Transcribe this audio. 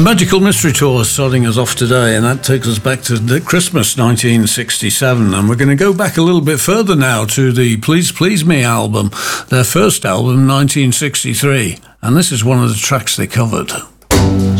Magical Mystery Tour is starting us off today, and that takes us back to Christmas 1967, and we're going to go back a little bit further now to the Please Please Me album, their first album, 1963, and this is one of the tracks they covered.